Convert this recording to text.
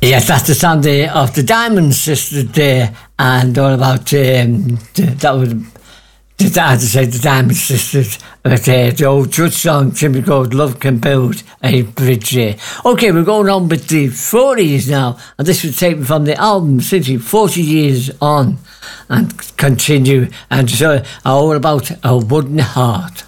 Yes, that's the Sunday of the Diamond Sisters Day, and all about that was. As I said, the Diamond Sisters, but the old church song simply called Love Can Build a Bridge. Okay, we're going on with the 40s now, and this was taken from the album City 40 Years On, and continue, and so all about a wooden heart.